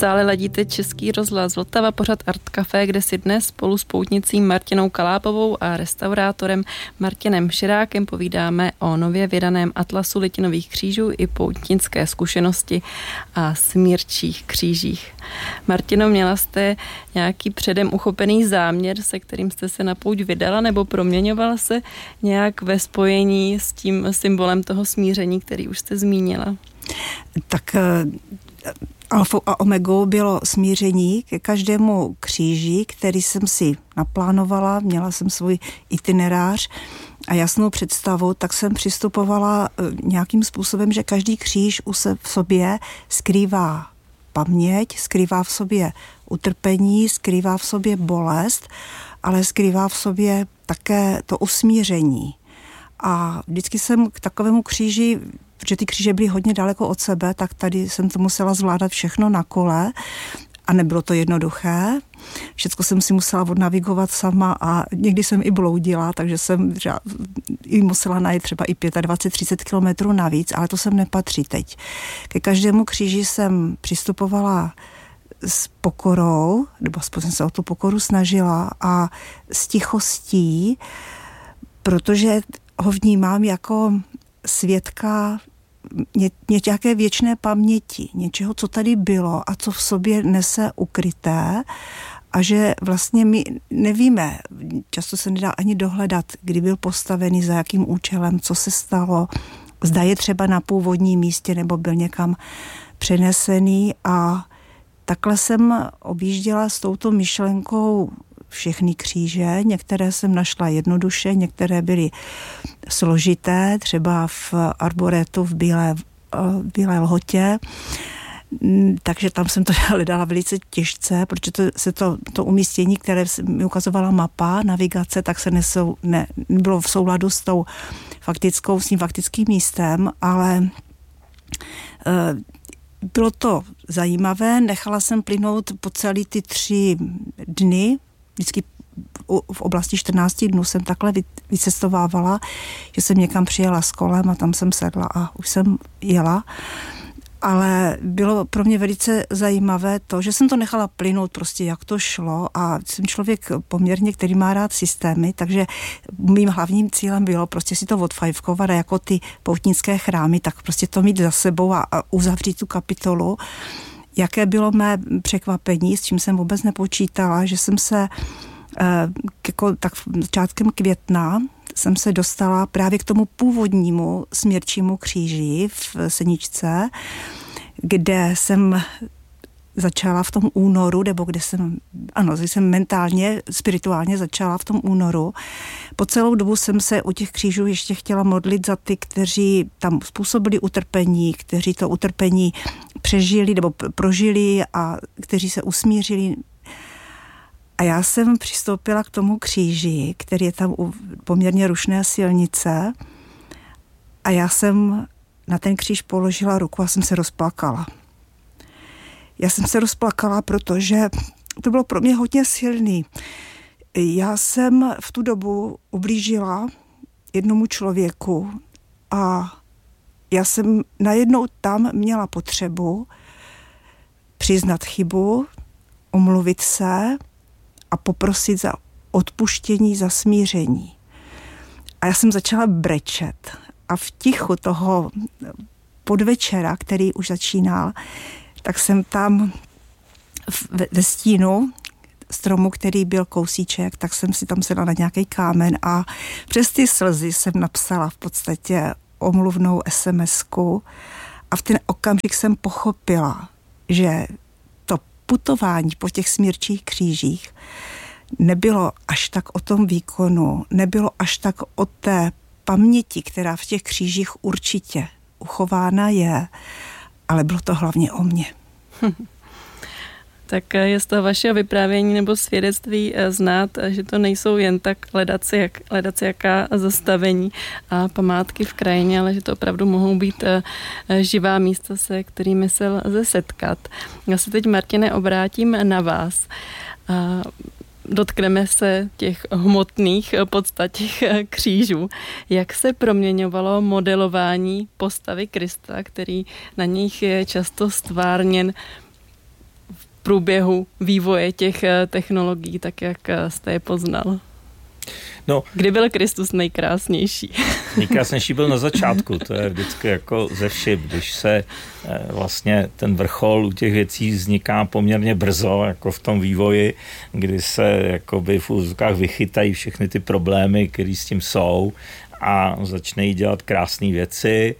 Stále ladíte Český rozhlas Vltava, pořad Art Café, kde si dnes spolu s poutnicí Martinou Kalápovou a restaurátorem Martinem Širákem povídáme o nově vydaném atlasu litinových křížů i poutnické zkušenosti a smírčích křížích. Martino, měla jste nějaký předem uchopený záměr, se kterým jste se na pouť vydala, nebo proměňovala se nějak ve spojení s tím symbolem toho smíření, který už jste zmínila? Tak alfou a omegou bylo smíření ke každému kříži, který jsem si naplánovala, měla jsem svůj itinerář a jasnou představu, tak jsem přistupovala nějakým způsobem, že každý kříž v sobě skrývá paměť, skrývá v sobě utrpení, skrývá v sobě bolest, ale skrývá v sobě také to usmíření. A vždycky jsem k takovému kříži, protože ty kříže byly hodně daleko od sebe, tak tady jsem to musela zvládat všechno na kole a nebylo to jednoduché. Všecko jsem si musela odnavigovat sama a někdy jsem i bloudila, takže jsem i musela najít třeba i 25-30 kilometrů navíc, ale to sem nepatří teď. Ke každému kříži jsem přistupovala s pokorou, nebo aspoň jsem se o tu pokoru snažila a s tichostí, protože ho vnímám jako svědka nějaké věčné paměti, něčeho, co tady bylo a co v sobě nese ukryté a že vlastně my nevíme, často se nedá ani dohledat, kdy byl postavený, za jakým účelem, co se stalo, zda je třeba na původním místě nebo byl někam přenesený a takhle jsem objížděla s touto myšlenkou všechny kříže, některé jsem našla jednoduše, některé byly složité, třeba v arboretu v Bílé Lhotě, takže tam jsem to hledala velice těžce, protože to umístění, které mi ukazovala mapa, navigace, tak se nebylo v souladu s tím faktickým místem, ale bylo to zajímavé, nechala jsem plynout po celý ty 3 dny, vždycky v oblasti 14 dnů jsem takhle vycestovávala, že jsem někam přijela s kolem a tam jsem sedla a už jsem jela. Ale bylo pro mě velice zajímavé to, že jsem to nechala plynout prostě, jak to šlo a jsem člověk poměrně, který má rád systémy, takže mým hlavním cílem bylo prostě si to odfajfkovat a jako ty poutnické chrámy, tak prostě to mít za sebou a uzavřít tu kapitolu. Jaké bylo mé překvapení, s čím jsem vůbec nepočítala, že jsem se tak začátkem května jsem se dostala právě k tomu původnímu smírčímu kříži v Seničce, kde jsem začala v tom únoru, nebo kde jsem mentálně, spirituálně začala v tom únoru. Po celou dobu jsem se u těch křížů ještě chtěla modlit za ty, kteří tam způsobili utrpení, kteří to utrpení přežili nebo prožili a kteří se usmířili. A já jsem přistoupila k tomu kříži, který je tam u poměrně rušné silnice a já jsem na ten kříž položila ruku a jsem se rozplakala. Já jsem se rozplakala, protože to bylo pro mě hodně silný. Já jsem v tu dobu ublížila jednomu člověku a já jsem najednou tam měla potřebu přiznat chybu, omluvit se a poprosit za odpuštění, za smíření. A já jsem začala brečet a v tichu toho podvečera, který už začínal, tak jsem tam ve stínu stromu, který byl kousíček, tak jsem si tam sedla na nějaký kámen a přes ty slzy jsem napsala v podstatě omluvnou SMS-ku a v ten okamžik jsem pochopila, že to putování po těch smírčích křížích nebylo až tak o tom výkonu, nebylo až tak o té paměti, která v těch křížích určitě uchována je, ale bylo to hlavně o mně. Tak je z toho vašeho vyprávění nebo svědectví znát, že to nejsou jen tak hledat jaká zastavení a památky v krajině, ale že to opravdu mohou být živá místa, se kterými se lze setkat. Já se teď, Martine, obrátím na vás. Dotkneme se těch hmotných podstat těch křížů. Jak se proměňovalo modelování postavy Krista, který na nich je často stvárněn průběhu vývoje těch technologií, tak jak jste je poznal? No, kdy byl Kristus nejkrásnější? Nejkrásnější byl na začátku, to je vždycky jako ze vším, když se vlastně ten vrchol u těch věcí vzniká poměrně brzo, jako v tom vývoji, kdy se jakoby v úzkách vychytají všechny ty problémy, které s tím jsou a začne dělat krásné věci.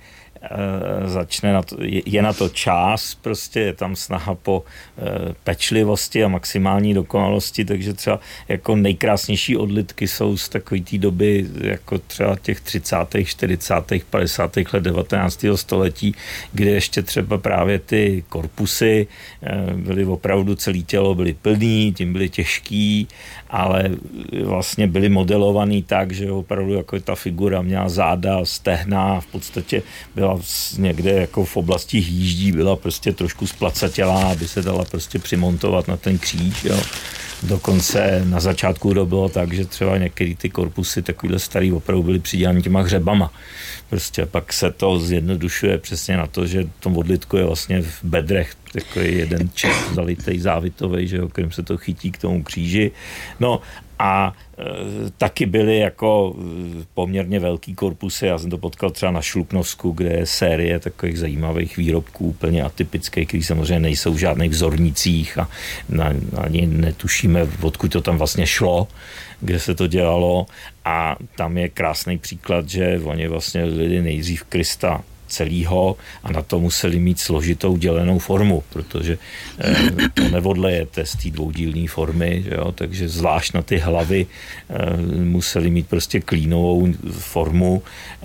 Je na to čas, prostě je tam snaha po pečlivosti a maximální dokonalosti, takže třeba jako nejkrásnější odlitky jsou z takové té doby, jako třeba těch 30., 40., 50. let 19. století, kdy ještě třeba právě ty korpusy byly opravdu, celé tělo byly plný, tím byly těžký, ale vlastně byly modelovaný tak, že opravdu jako ta figura měla záda, stehna, v podstatě byla někde jako v oblasti hýždí, byla prostě trošku splacatělá, aby se dala prostě přimontovat na ten kříž, jo. Dokonce na začátku to bylo tak, že třeba některé ty korpusy takovýhle starý opravdu byly přidělaný těma hřebama. Prostě pak se to zjednodušuje přesně na to, že tom odlitku je vlastně v bedrech takový jeden čep zalitej závitovej, že jo, kterým se to chytí k tomu kříži. No a taky byly jako poměrně velký korpusy. Já jsem to potkal třeba na Šluknovsku, kde je série takových zajímavých výrobků, úplně atypických, který samozřejmě nejsou v žádných vzornicích a ani netušíme, odkud to tam vlastně šlo, kde se to dělalo. A tam je krásný příklad, že oni vlastně lidi nejdřív Krista celýho a na to museli mít složitou dělenou formu, protože to neodlejete z té dvoudílné formy, že jo? Takže zvlášť na ty hlavy museli mít prostě klínovou formu,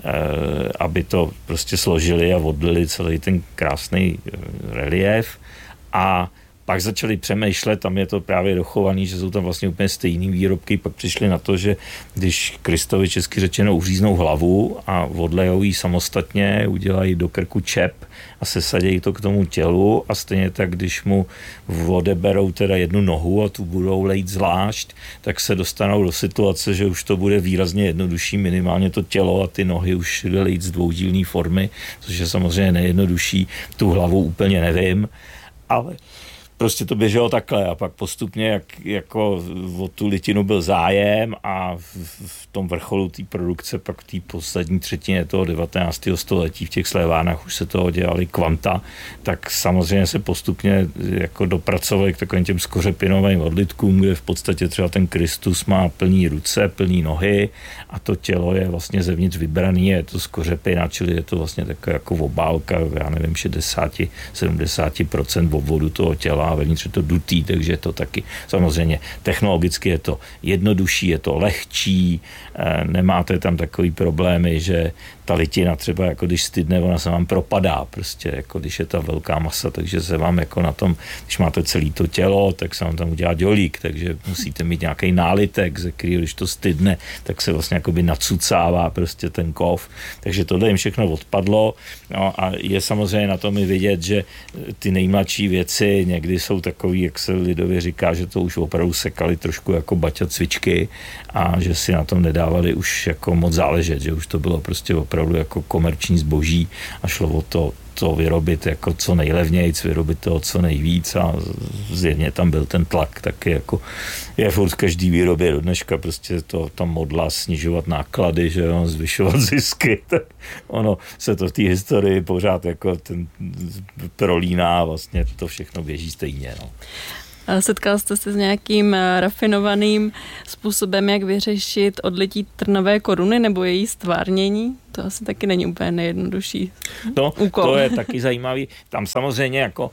aby to prostě složili a odlili celý ten krásný relief a pak začali přemýšlet, tam je to právě dochovaný, že jsou tam vlastně úplně stejný výrobky, pak přišli na to, že když Kristovi česky řečeno uříznou hlavu a odlejou ji samostatně, udělají do krku čep a sesadějí to k tomu tělu a stejně tak, když mu odeberou teda jednu nohu a tu budou lejt zvlášť, tak se dostanou do situace, že už to bude výrazně jednodušší, minimálně to tělo a ty nohy už lejt z dvoudílné formy, což je samozřejmě nejjednodušší, tu hlavu úplně nevím, ale prostě to běželo takhle a pak postupně, jako o tu litinu byl zájem a v tom vrcholu té produkce pak v té poslední třetině toho 19. století v těch slévárnách už se toho dělali kvanta, tak samozřejmě se postupně jako dopracovali k takovým těm skořepinovým odlitkům, kde v podstatě třeba ten Kristus má plný ruce, plný nohy a to tělo je vlastně zevnitř vybraný, je to skořepina, čili je to vlastně taková jako obálka, já nevím, 60-70% obvodu toho těla a vevnitř je to dutý, takže je to taky samozřejmě technologicky je to jednodušší, je to lehčí, nemáte tam takový problémy, že ta litina třeba jako když stydne, ona se vám propadá prostě, jako když je ta velká masa, takže se vám jako na tom, když máte celé to tělo, tak se vám tam udělá dělík, takže musíte mít nějaký nálitek, ze kterého když to stydne, tak se vlastně jakoby nacucává prostě ten kov, takže tohle jim všechno odpadlo, no a je samozřejmě na tom i vidět, že ty nejmladší věci někdy jsou takový, jak se lidově říká, že to už opravdu sekali trošku jako baťa cvičky a že si na tom nedávali už jako moc záležet, že už to bylo prostě opravdu jako komerční zboží a šlo o to vyrobit jako co nejlevnějc, vyrobit toho co nejvíc a zjevně tam byl ten tlak taky jako je furt v každý výrobě do dneška prostě to tam modla snižovat náklady, že jo, zvyšovat zisky, tak ono se to v té historii pořád jako ten prolíná, vlastně to všechno běží stejně, no. Setkal jste se s nějakým rafinovaným způsobem, jak vyřešit odlití trnové koruny nebo její stvárnění? To asi taky není úplně nejjednodušší úkol. To je taky zajímavý. Tam samozřejmě jako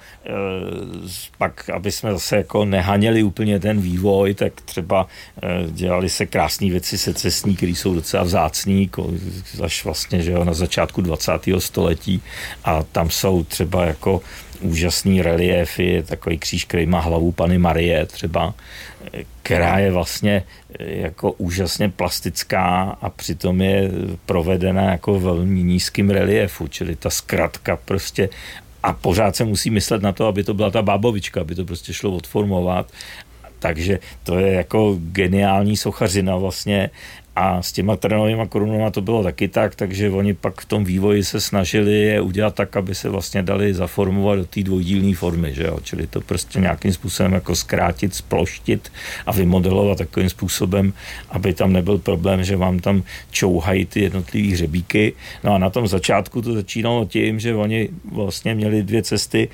pak, aby jsme zase jako nehaněli úplně ten vývoj, tak třeba dělali se krásné věci secesní, které jsou docela vzácný, až vlastně, že jo, na začátku 20. století a tam jsou třeba jako úžasný reliéfy, takový kříž, který má hlavu Panny Marie třeba, která je vlastně jako úžasně plastická a přitom je provedena jako velmi nízkým reliéfu, čili ta zkratka prostě a pořád se musí myslet na to, aby to byla ta bábovička, aby to prostě šlo odformovat. Takže to je jako geniální sochařina vlastně A s těma terénovými korunama to bylo taky tak, takže oni pak v tom vývoji se snažili je udělat tak, aby se vlastně dali zaformovat do té dvojdílné formy, že jo? Čili to prostě nějakým způsobem jako zkrátit, sploštit a vymodelovat takovým způsobem, aby tam nebyl problém, že vám tam čouhají ty jednotlivý hřebíky. No a na tom začátku to začínalo tím, že oni vlastně měli dvě cesty,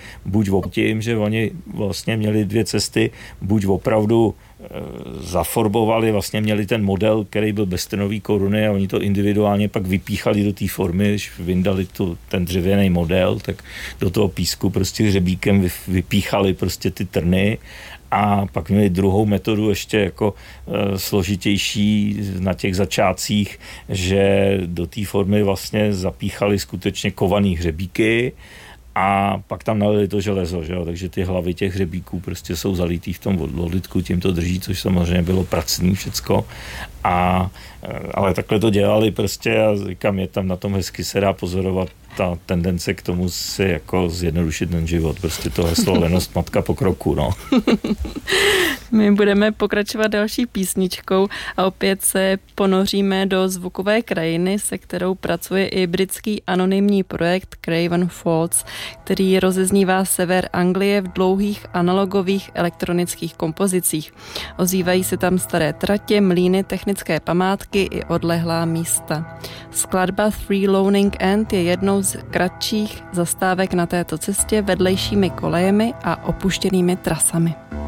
buď opravdu zaformovali, vlastně měli ten model, který byl bez trnové koruny a oni to individuálně pak vypíchali do té formy, když vyndali ten dřevěný model, tak do toho písku prostě hřebíkem vypíchali prostě ty trny a pak měli druhou metodu ještě jako složitější na těch začátcích, že do té formy vlastně zapíchali skutečně kovaný hřebíky a pak tam nalili to železo, že jo? Takže ty hlavy těch hřebíků prostě jsou zalitý v tom odlitku, tím to drží, což samozřejmě bylo pracný všecko. Ale takhle to dělali prostě a říkám, je tam na tom hezky se dá pozorovat ta tendence k tomu si jako zjednodušit ten život. Prostě to heslo lenost matka pokroku, no. My budeme pokračovat další písničkou a opět se ponoříme do zvukové krajiny, se kterou pracuje i britský anonymní projekt Craven Falls, který rozeznívá sever Anglie v dlouhých analogových elektronických kompozicích. Ozývají se tam staré tratě, mlýny, technické památky i odlehlá místa. Skladba Three Loaning End je jednou z kratších zastávek na této cestě vedlejšími kolejemi a opuštěnými trasami.